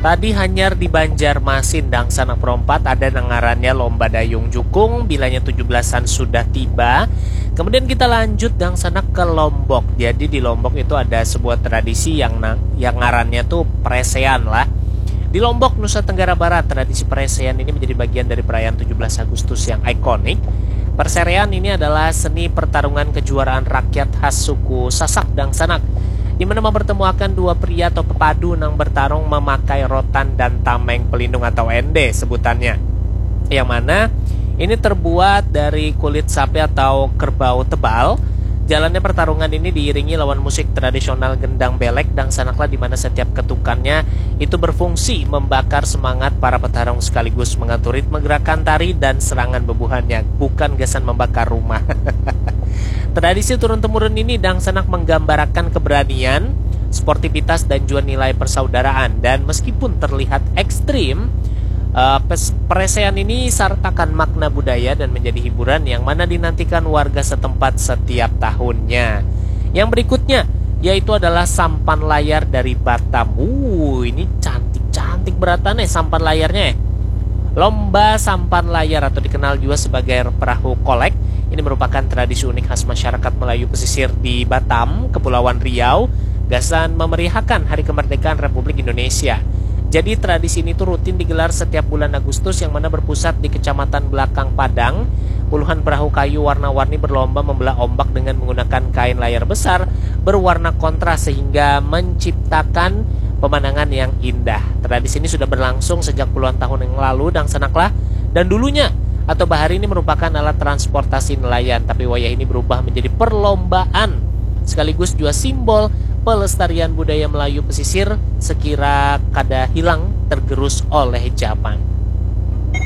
Tadi hanyar di Banjarmasin dang sanak perompat ada nengarannya lomba dayung jukung bilanya 17-an sudah tiba. Kemudian kita lanjut dang sanak ke Lombok. Jadi di Lombok itu ada sebuah tradisi yang ngarannya tuh presean lah. Di Lombok, Nusa Tenggara Barat, tradisi presean ini menjadi bagian dari perayaan 17 Agustus yang ikonik. Perserean ini adalah seni pertarungan kejuaraan rakyat khas suku Sasak dang sanak, di mana mempertemukan dua pria atau pepadu yang bertarung memakai rotan dan tameng pelindung atau ende sebutannya. Yang mana ini terbuat dari kulit sapi atau kerbau tebal. Jalannya pertarungan ini diiringi lawan musik tradisional gendang belek dan sanaklah, di mana setiap ketukannya itu berfungsi membakar semangat para petarung sekaligus mengatur ritme gerakan tari dan serangan bebuhannya, bukan gasan membakar rumah. Tradisi turun-temurun ini dang sanak menggambarkan keberanian, sportivitas dan juga nilai persaudaraan. Dan meskipun terlihat ekstrim, presean ini sertakan makna budaya dan menjadi hiburan yang mana dinantikan warga setempat setiap tahunnya. Yang berikutnya yaitu adalah sampan layar dari Batam. Ini cantik-cantik beratannya sampan layarnya. Lomba sampan layar atau dikenal juga sebagai perahu kolek ini merupakan tradisi unik khas masyarakat Melayu pesisir di Batam, Kepulauan Riau, gasan memeriahkan Hari Kemerdekaan Republik Indonesia. Jadi tradisi ini tuh rutin digelar setiap bulan Agustus yang mana berpusat di Kecamatan Belakang Padang. Puluhan perahu kayu warna-warni berlomba membelah ombak dengan menggunakan kain layar besar berwarna kontras sehingga menciptakan pemandangan yang indah. Tradisi ini sudah berlangsung sejak puluhan tahun yang lalu dan sanaklah. Dan dulunya atau bahari ini merupakan alat transportasi nelayan, tapi wayah ini berubah menjadi perlombaan sekaligus juga simbol pelestarian budaya Melayu pesisir sekira kada hilang tergerus oleh zaman.